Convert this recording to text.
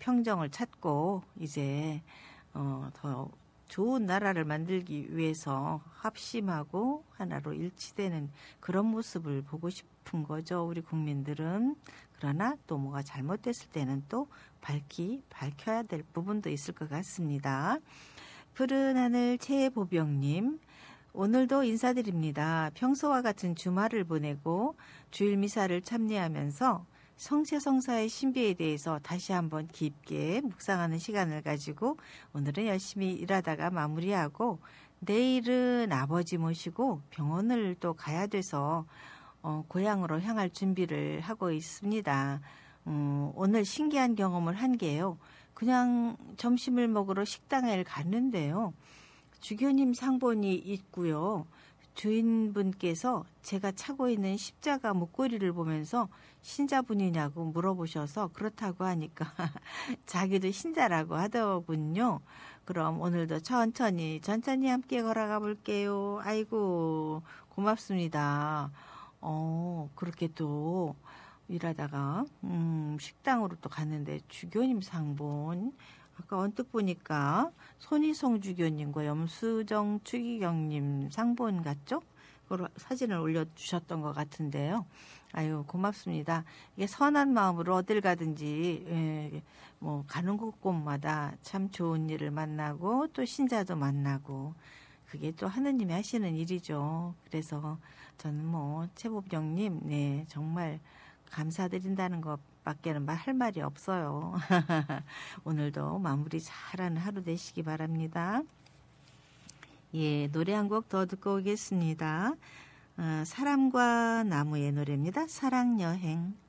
평정을 찾고 이제 더 좋은 나라를 만들기 위해서 합심하고 하나로 일치되는 그런 모습을 보고 싶은 거죠. 우리 국민들은. 그러나 또 뭐가 잘못됐을 때는 또 밝혀야 될 부분도 있을 것 같습니다. 푸른 하늘 최보병님, 오늘도 인사드립니다. 평소와 같은 주말을 보내고 주일 미사를 참여하면서 성세성사의 신비에 대해서 다시 한번 깊게 묵상하는 시간을 가지고 오늘은 열심히 일하다가 마무리하고 내일은 아버지 모시고 병원을 또 가야 돼서 고향으로 향할 준비를 하고 있습니다. 오늘 신기한 경험을 한 게요. 그냥 점심을 먹으러 식당에 갔는데요. 주교님 상본이 있고요. 주인분께서 제가 차고 있는 십자가 목걸이를 보면서 신자분이냐고 물어보셔서 그렇다고 하니까 자기도 신자라고 하더군요. 그럼 오늘도 천천히 함께 걸어가 볼게요. 아이고 고맙습니다. 그렇게 또 일하다가 식당으로 또 갔는데 주교님 상본 아까 언뜻 보니까 손희성 주교님과 염수정 추기경님 상본 같죠? 그걸 사진을 올려주셨던 것 같은데요. 아유 고맙습니다. 이게 선한 마음으로 어딜 가든지 뭐 가는 곳곳마다 참 좋은 일을 만나고 또 신자도 만나고 그게 또 하느님이 하시는 일이죠. 그래서 저는 뭐 최보병님 네 정말 감사드린다는 것밖에는 할 말이 없어요. 오늘도 마무리 잘하는 하루 되시기 바랍니다. 예, 노래 한 곡 더 듣고 오겠습니다. 사람과 나무의 노래입니다. 사랑여행.